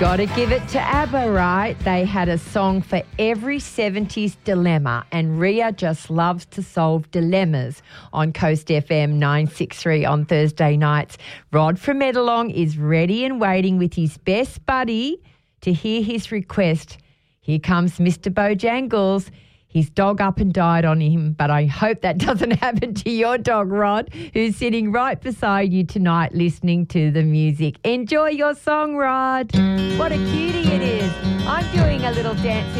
Gotta give it to ABBA, right? They had a song for every 70s dilemma, and Ria just loves to solve dilemmas on Coast FM 963 on Thursday nights. Rod from Medalong is ready and waiting with his best buddy to hear his request. Here comes Mr. Bojangles. His dog up and died on him, but I hope that doesn't happen to your dog, Rod, who's sitting right beside you tonight listening to the music. Enjoy your song, Rod. What a cutie it is. I'm doing a little dance